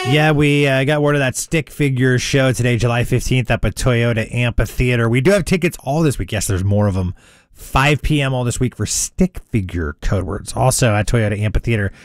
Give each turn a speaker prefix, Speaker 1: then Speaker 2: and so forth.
Speaker 1: Yeah, we got word of that Stick Figure show today, July 15th, up at Toyota Amphitheater. We do have tickets all this week. Yes, there's more of them. 5 p.m. all this week for Stick Figure Code Words. Also at Toyota Amphitheater.